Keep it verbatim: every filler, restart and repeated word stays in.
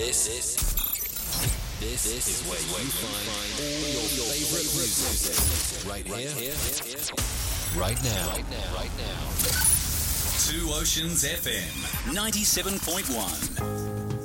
This is this, this is where you find all your favorite music. Right here, right now, right now, right now. Two Oceans F M ninety-seven point one.